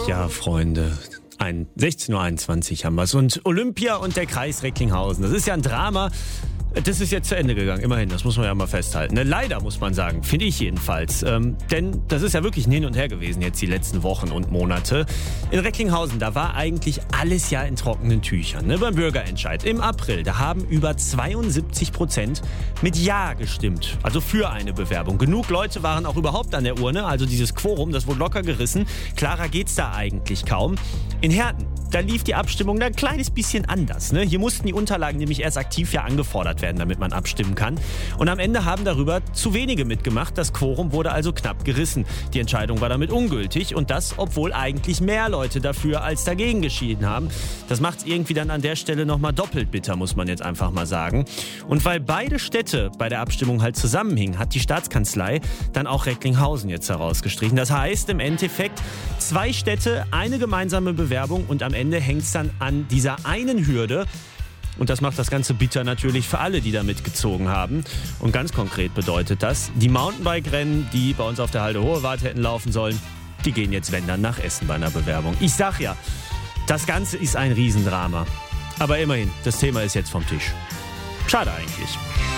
Ja, Freunde, 16.21 Uhr haben wir es. Und Olympia und der Kreis Recklinghausen, das ist ja ein Drama. Das ist jetzt zu Ende gegangen, immerhin, das muss man ja mal festhalten. Leider, muss man sagen, finde ich jedenfalls. Denn das ist ja wirklich ein Hin und Her gewesen jetzt die letzten Wochen und Monate. In Recklinghausen, da war eigentlich alles ja in trockenen Tüchern. Beim Bürgerentscheid im April, da haben über 72% mit Ja gestimmt. Also für eine Bewerbung. Genug Leute waren auch überhaupt an der Urne, also dieses Quorum, das wurde locker gerissen. Klarer geht's da eigentlich kaum. In Herten, da lief die Abstimmung ein kleines bisschen anders. Hier mussten die Unterlagen nämlich erst aktiv angefordert werden, damit man abstimmen kann. Und am Ende haben darüber zu wenige mitgemacht. Das Quorum wurde also knapp gerissen. Die Entscheidung war damit ungültig und das, obwohl eigentlich mehr Leute dafür als dagegen geschieden haben. Das macht es irgendwie dann an der Stelle nochmal doppelt bitter, muss man jetzt einfach mal sagen. Und weil beide Städte bei der Abstimmung halt zusammenhingen, hat die Staatskanzlei dann auch Recklinghausen jetzt herausgestrichen. Das heißt im Endeffekt 2 Städte, eine gemeinsame Bewerbung und am Ende hängt es dann an dieser einen Hürde. Und das macht das Ganze bitter natürlich für alle, die da mitgezogen haben. Und ganz konkret bedeutet das, die Mountainbike-Rennen, die bei uns auf der Halde Hohewart hätten laufen sollen, die gehen jetzt, wenn dann, nach Essen bei einer Bewerbung. Ich sag ja, das Ganze ist ein Riesendrama. Aber immerhin, das Thema ist jetzt vom Tisch. Schade eigentlich.